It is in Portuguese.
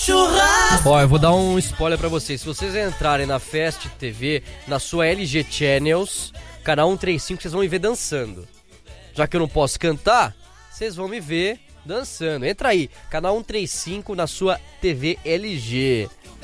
Ó, eu vou dar um spoiler pra vocês. Se vocês entrarem na Fast TV, na sua LG Channels, canal 135, vocês vão me ver dançando. Já que eu não posso cantar, vocês vão me ver dançando. Entra aí, canal 135 na sua TV LG.